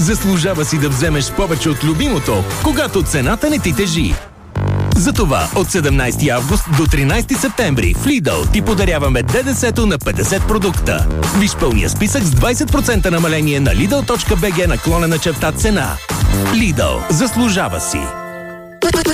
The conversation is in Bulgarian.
Заслужава си да вземеш повече от любимото, когато цената не ти тежи. Затова от 17 август до 13 септември в Lidl ти подаряваме ДДС-то на 50 продукта. Виж пълния списък с 20% намаление на lidl.bg/цена. Lidl, заслужава си.